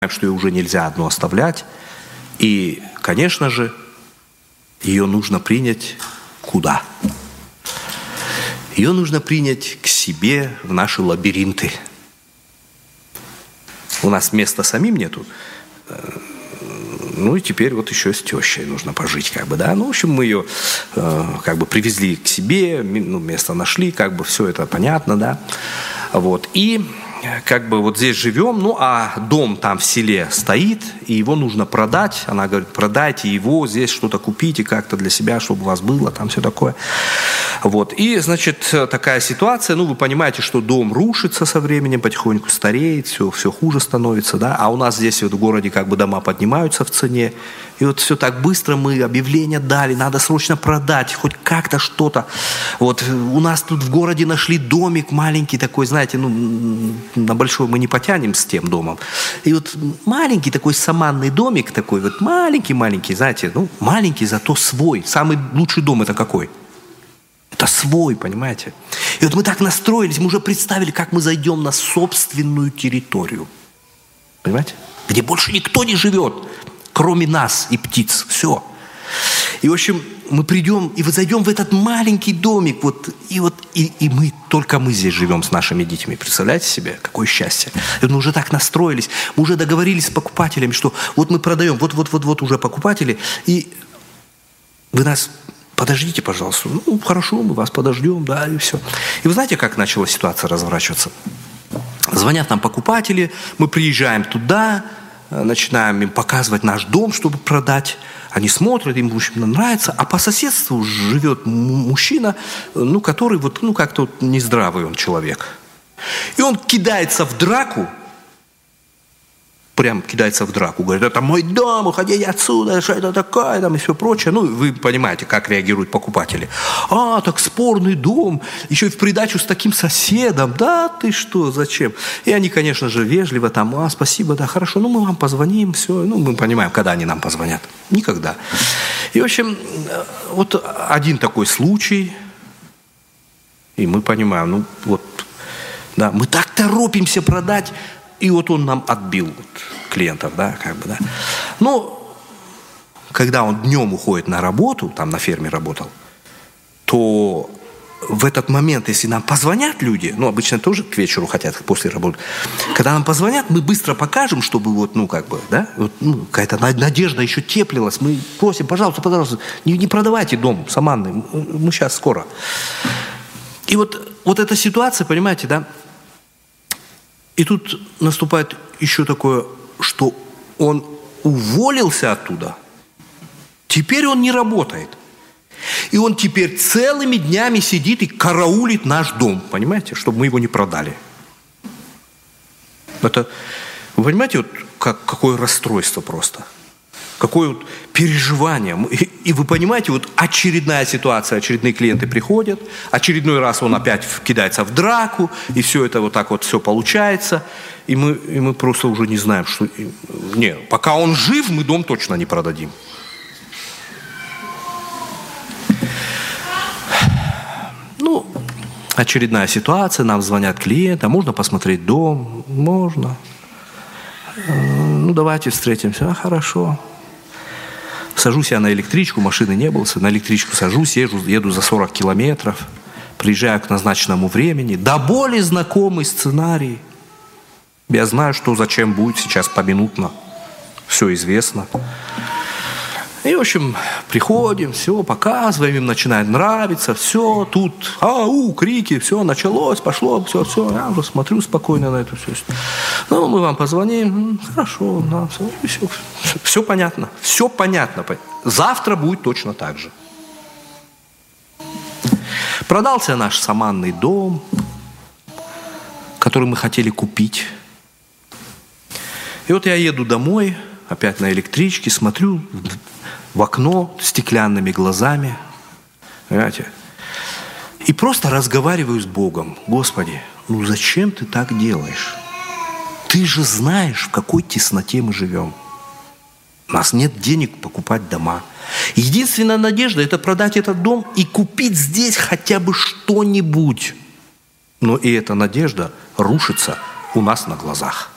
что ее уже нельзя одну оставлять. И, конечно же, ее нужно принять куда? Ее нужно принять к себе в наши лабиринты. У нас места самим нету. Ну и теперь вот еще с тещей нужно пожить, как бы, да. Ну, в общем, мы ее как бы привезли к себе, ну, место нашли, как бы все это понятно, да. Вот. И как бы вот здесь живем, ну, а дом там в селе стоит, и его нужно продать. Она говорит, продайте его, здесь что-то купите как-то для себя, чтобы у вас было, там все такое. Вот. И, значит, такая ситуация, ну, вы понимаете, что дом рушится со временем, потихоньку стареет, все хуже становится, да, а у нас здесь вот в городе как бы дома поднимаются в цене, и вот все так быстро мы объявление дали, надо срочно продать, хоть как-то что-то. Вот у нас тут в городе нашли домик маленький такой, знаете, ну, на большой мы не потянем с тем домом. И вот маленький такой саманный домик такой, вот маленький, знаете, ну, маленький, зато свой. Самый лучший дом это какой? Это свой, понимаете? И вот мы так настроились, мы уже представили, как мы зайдем на собственную территорию. Понимаете? Где больше никто не живет, кроме нас и птиц. Все. И, в общем, мы придем и вот зайдем в этот маленький домик, и только мы здесь живем с нашими детьми. Представляете себе, какое счастье. И мы уже так настроились, мы уже договорились с покупателями, что вот мы продаем, вот уже покупатели, и вы нас подождите, пожалуйста. Ну, хорошо, мы вас подождем, да, и все. И вы знаете, как начала ситуация разворачиваться? Звонят нам покупатели, мы приезжаем туда, начинаем им показывать наш дом, чтобы продать. Они смотрят, им, в общем, нравится. А по соседству живет мужчина, ну, который вот, ну, как-то вот нездравый он человек. И он кидается в драку, говорит, это мой дом, уходите отсюда, что это такое, там, и все прочее. Ну, вы понимаете, как реагируют покупатели. А, так спорный дом, еще и в придачу с таким соседом, да, ты что, зачем? И они, конечно же, вежливо там, спасибо, да, хорошо, ну, мы вам позвоним, все. Ну, мы понимаем, когда они нам позвонят. Никогда. И, в общем, вот один такой случай, и мы понимаем, ну, вот, да, мы так торопимся продать, и вот он нам отбил клиентов, да, как бы, да. Но когда он днем уходит на работу, там на ферме работал, то в этот момент, если нам позвонят люди, ну, обычно тоже к вечеру хотят после работы, когда нам позвонят, мы быстро покажем, чтобы вот, ну, как бы, да, вот, ну, какая-то надежда еще теплилась, мы просим, пожалуйста, не продавайте дом саманный, мы сейчас скоро. И вот эта ситуация, понимаете, да, и тут наступает еще такое, что он уволился оттуда. Теперь он не работает. И он теперь целыми днями сидит и караулит наш дом, понимаете, чтобы мы его не продали. Это, вы понимаете, вот какое расстройство просто. Какое вот переживание. И вы понимаете, вот очередная ситуация, очередные клиенты приходят, очередной раз он опять кидается в драку, и все это вот так вот все получается, и мы просто уже не знаем, что... Не, пока он жив, мы дом точно не продадим. Ну, очередная ситуация, нам звонят клиенты, а можно посмотреть дом? Можно. Ну, давайте встретимся. Хорошо. Сажусь я на электричку, машины не было, на электричку сажусь, еду за 40 километров, приезжаю к назначенному времени, до боли знакомый сценарий. Я знаю, что зачем будет сейчас поминутно, все известно. И, в общем, приходим, все, показываем, им начинает нравиться, все, тут, крики, все, началось, пошло, все, я уже смотрю спокойно на это все. Ну, мы вам позвоним, хорошо, да, все понятно, все понятно. Завтра будет точно так же. Продался наш саманный дом, который мы хотели купить. И вот я еду домой, опять на электричке, смотрю в окно стеклянными глазами, понимаете, и просто разговариваю с Богом. Господи, ну зачем ты так делаешь? Ты же знаешь, в какой тесноте мы живем. У нас нет денег покупать дома. Единственная надежда – это продать этот дом и купить здесь хотя бы что-нибудь. Но и эта надежда рушится у нас на глазах.